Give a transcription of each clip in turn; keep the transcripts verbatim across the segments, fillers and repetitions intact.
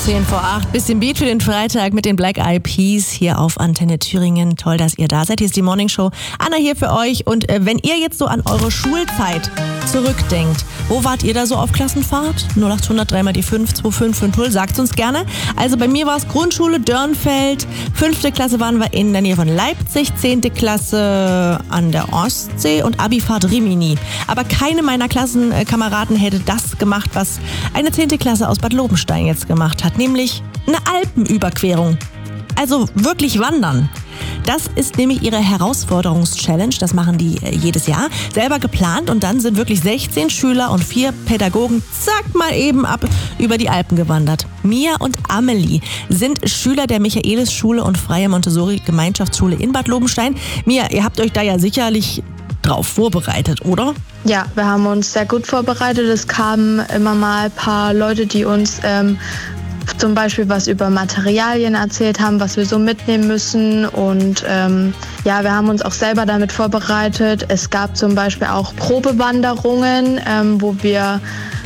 zehn vor acht. Bisschen Beat für den Freitag mit den Black Eyed Peas hier auf Antenne Thüringen. Toll, dass ihr da seid. Hier ist die Morning Show. Anna hier für euch. Und äh, wenn ihr jetzt so an eure Schulzeit zurückdenkt, wo wart ihr da so auf Klassenfahrt? null acht hundert drei mal die fünf zwei fünf fünf null. Sagt uns gerne. Also bei mir war es Grundschule Dörnfeld. Fünfte Klasse waren wir in der Nähe von Leipzig. Zehnte Klasse an der Ostsee und Abifahrt Rimini. Aber keine meiner Klassenkameraden hätte das gemacht, was eine zehnte Klasse aus Bad Lobenstein jetzt gemacht hat, nämlich eine Alpenüberquerung. Also wirklich wandern. Das ist nämlich ihre Herausforderungs-Challenge. Das machen die jedes Jahr. Selber geplant und dann sind wirklich sechzehn Schüler und vier Pädagogen zack mal eben ab über die Alpen gewandert. Mia und Amelie sind Schüler der Michaelis-Schule und Freie Montessori-Gemeinschaftsschule in Bad Lobenstein. Mia, ihr habt euch da ja sicherlich drauf vorbereitet, oder? Ja, wir haben uns sehr gut vorbereitet. Es kamen immer mal ein paar Leute, die uns ähm, zum Beispiel was über Materialien erzählt haben, was wir so mitnehmen müssen. Und ähm, ja, wir haben uns auch selber damit vorbereitet. Es gab zum Beispiel auch Probewanderungen, ähm, wo wir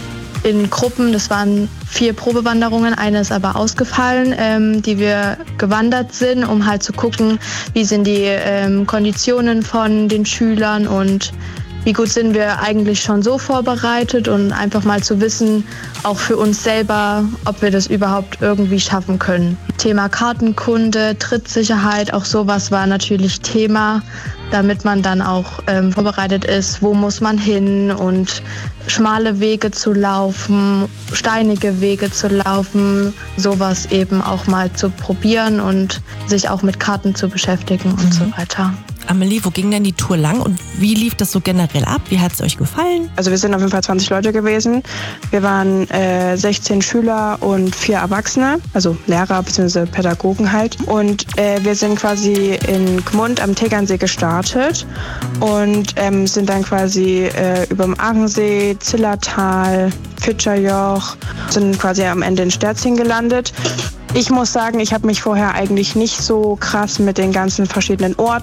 in Gruppen, das waren vier Probewanderungen, eine ist aber ausgefallen, ähm, die wir gewandert sind, um halt zu gucken, wie sind die ähm, Konditionen von den Schülern und wie gut sind wir eigentlich schon so vorbereitet und einfach mal zu wissen, auch für uns selber, ob wir das überhaupt irgendwie schaffen können. Thema Kartenkunde, Trittsicherheit, auch sowas war natürlich Thema, damit man dann auch ähm, vorbereitet ist, wo muss man hin und schmale Wege zu laufen, steinige Wege zu laufen, sowas eben auch mal zu probieren und sich auch mit Karten zu beschäftigen und mhm. so weiter. Amelie, wo ging denn die Tour lang und wie lief das so generell ab? Wie hat es euch gefallen? Also wir sind auf jeden Fall zwanzig Leute gewesen. Wir waren äh, sechzehn Schüler und vier Erwachsene, also Lehrer bzw. Pädagogen halt. Und äh, wir sind quasi in Gmund am Tegernsee gestartet und ähm, sind dann quasi äh, über dem Aachensee, Zillertal, Fitscherjoch, sind quasi am Ende in Sterzing gelandet. Ich muss sagen, ich habe mich vorher eigentlich nicht so krass mit den ganzen verschiedenen Orten